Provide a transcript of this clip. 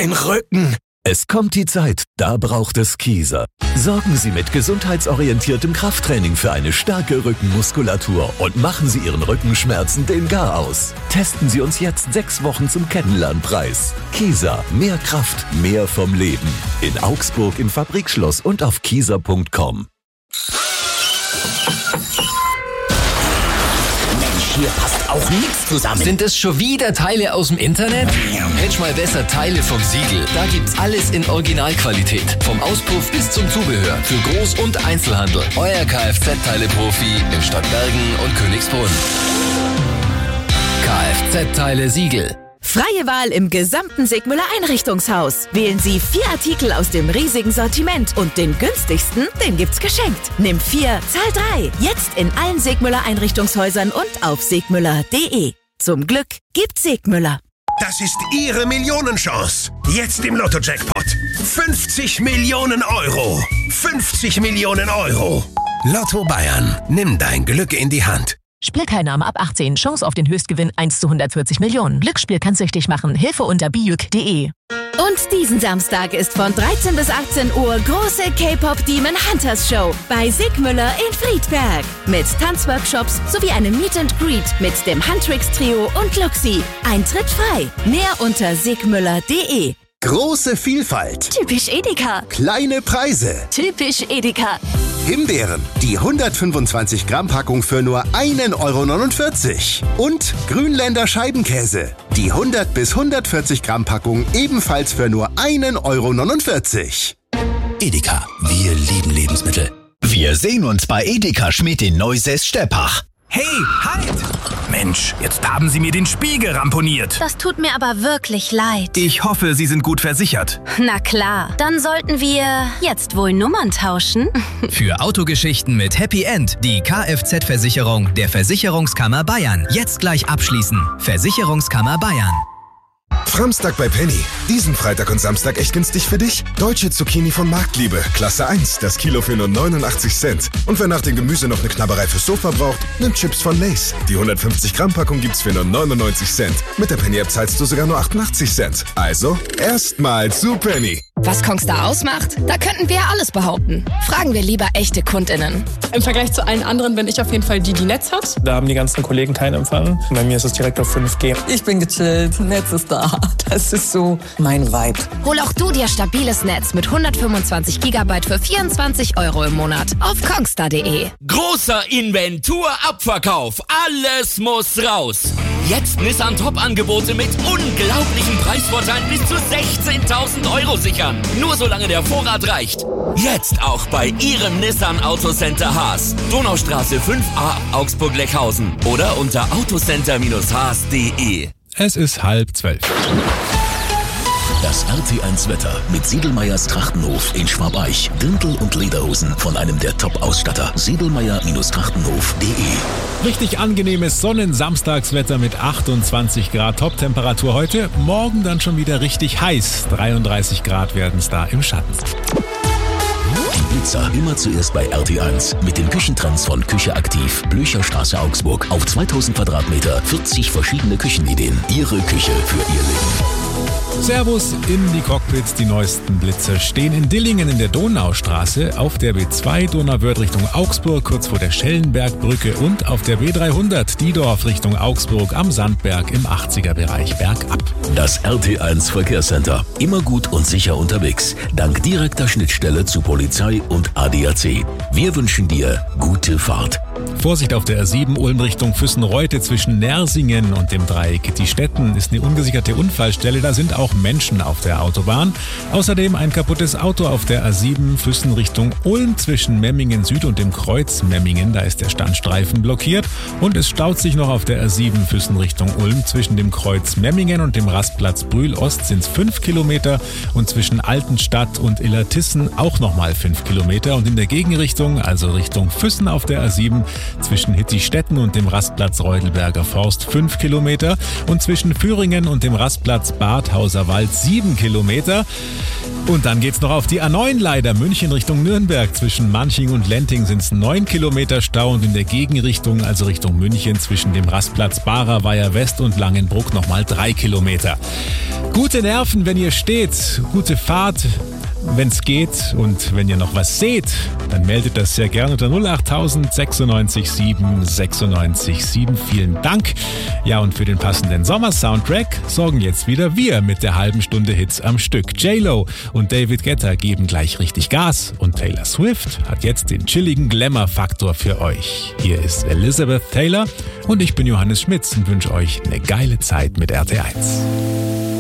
Mein Rücken. Es kommt die Zeit, da braucht es Kieser. Sorgen Sie mit gesundheitsorientiertem Krafttraining für eine starke Rückenmuskulatur und machen Sie Ihren Rückenschmerzen den Gar aus. Testen Sie uns jetzt 6 Wochen zum Kennenlernpreis. Kieser, mehr Kraft, mehr vom Leben. In Augsburg im Fabrikschloss und auf kieser.com. Hier passt auch nichts zusammen. Sind es schon wieder Teile aus dem Internet? Hätte mal besser Teile vom Siegel. Da gibt's alles in Originalqualität. Vom Auspuff bis zum Zubehör. Für Groß- und Einzelhandel. Euer Kfz-Teile-Profi in Stadtbergen und Königsbrunn. Kfz-Teile Siegel. Freie Wahl im gesamten Sigmüller Einrichtungshaus. Wählen Sie 4 Artikel aus dem riesigen Sortiment und den günstigsten, den gibt's geschenkt. Nimm 4, zahl 3. Jetzt in allen Sigmüller Einrichtungshäusern und auf sigmüller.de. Zum Glück gibt's Sigmüller. Das ist Ihre Millionenchance. Jetzt im Lotto-Jackpot. 50 Millionen Euro. 50 Millionen Euro. Lotto Bayern. Nimm dein Glück in die Hand. Spielteilnahme ab 18. Chance auf den Höchstgewinn 1 zu 140 Millionen. Glücksspiel kann süchtig machen. Hilfe unter bijuk.de. Und diesen Samstag ist von 13 bis 18 Uhr große K-Pop Demon Hunters Show bei Sigmüller in Friedberg. Mit Tanzworkshops sowie einem Meet and Greet mit dem Huntrix Trio und Luxi. Eintritt frei. Mehr unter sigmüller.de. Große Vielfalt. Typisch Edeka. Kleine Preise. Typisch Edeka. Himbeeren, die 125 Gramm Packung für nur 1,49 €. Und Grünländer Scheibenkäse, die 100 bis 140 Gramm Packung ebenfalls für nur 1,49 €. Edeka, wir lieben Lebensmittel. Wir sehen uns bei Edeka Schmidt in Neusäß-Steppach. Hey, halt! Mensch, jetzt haben Sie mir den Spiegel ramponiert. Das tut mir aber wirklich leid. Ich hoffe, Sie sind gut versichert. Na klar, dann sollten wir jetzt wohl Nummern tauschen. Für Autogeschichten mit Happy End die Kfz-Versicherung der Versicherungskammer Bayern. Jetzt gleich abschließen. Versicherungskammer Bayern. Framstag bei Penny. Diesen Freitag und Samstag echt günstig für dich. Deutsche Zucchini von Marktliebe. Klasse 1. Das Kilo für nur 89 Cent. Und wer nach dem Gemüse noch eine Knabberei fürs Sofa braucht, nimmt Chips von Lay's. Die 150 Gramm Packung gibt's für nur 99 Cent. Mit der Penny-App zahlst du sogar nur 88 Cent. Also, erstmal zu Penny. Was Kongstar ausmacht? Da könnten wir alles behaupten. Fragen wir lieber echte KundInnen. Im Vergleich zu allen anderen bin ich auf jeden Fall die Netz hat. Da haben die ganzen Kollegen keinen Empfang. Bei mir ist es direkt auf 5G. Ich bin gechillt, Netz ist da. Das ist so mein Vibe. Hol auch du dir stabiles Netz mit 125 GB für 24 € im Monat auf kongstar.de. Großer Inventurabverkauf. Alles muss raus. Jetzt Nissan Top-Angebote mit unglaublichen Preisvorteilen bis zu 16.000 € sichern. Nur solange der Vorrat reicht. Jetzt auch bei Ihrem Nissan Autocenter Haas. Donaustraße 5a Augsburg-Leckhausen oder unter autocenter-haas.de. Es ist 11:30. Das RT1 Wetter mit Siedelmeyers Trachtenhof in Schwabeich. Dirndl und Lederhosen von einem der Top-Ausstatter. Siedelmeyer-Trachtenhof.de. Richtig angenehmes Sonnensamstagswetter mit 28 Grad Top-Temperatur heute. Morgen dann schon wieder richtig heiß. 33 Grad werden es da im Schatten. Die Blitzer immer zuerst bei RT1 mit den Küchentrends von Küche aktiv. Blücherstraße Augsburg. Auf 2000 Quadratmeter 40 verschiedene Küchenideen. Ihre Küche für Ihr Leben. Servus in die Cockpits, die neuesten Blitzer stehen in Dillingen in der Donaustraße, auf der B2 Donauwörth Richtung Augsburg, kurz vor der Schellenbergbrücke und auf der B300 Diedorf Richtung Augsburg am Sandberg im 80er-Bereich bergab. Das RT1 Verkehrscenter. Immer gut und sicher unterwegs, dank direkter Schnittstelle zu Polizei und ADAC. Wir wünschen dir gute Fahrt. Vorsicht auf der R7 Ulm Richtung Füssen-Reute zwischen Nersingen und dem Dreieck Diestetten ist eine ungesicherte Unfallstelle. Da sind auch Menschen auf der Autobahn. Außerdem ein kaputtes Auto auf der A7 Füssen Richtung Ulm zwischen Memmingen Süd und dem Kreuz Memmingen. Da ist der Standstreifen blockiert. Und es staut sich noch auf der A7 Füssen Richtung Ulm zwischen dem Kreuz Memmingen und dem Rastplatz Brühl Ost sind es 5 Kilometer und zwischen Altenstadt und Illertissen auch nochmal 5 Kilometer. Und in der Gegenrichtung, also Richtung Füssen auf der A7, zwischen Hittistetten und dem Rastplatz Reudelberger Forst 5 Kilometer und zwischen Führingen und dem Rastplatz Badhauser Wald 7 Kilometer. Und dann geht's noch auf die A9 leider. München Richtung Nürnberg. Zwischen Manching und Lenting sind es 9 Kilometer Stau und in der Gegenrichtung, also Richtung München, zwischen dem Rastplatz Barer Weiher West und Langenbruck nochmal 3 Kilometer. Gute Nerven, wenn ihr steht, gute Fahrt, wenn's geht, und wenn ihr noch was seht, dann meldet das sehr gerne unter 08000 96 7 96 7. Vielen Dank. Ja, und für den passenden Sommer-Soundtrack sorgen jetzt wieder wir mit der halben Stunde Hits am Stück. J-Lo und David Guetta geben gleich richtig Gas und Taylor Swift hat jetzt den chilligen Glamour-Faktor für euch. Hier ist Elizabeth Taylor und ich bin Johannes Schmitz und wünsche euch eine geile Zeit mit RT1.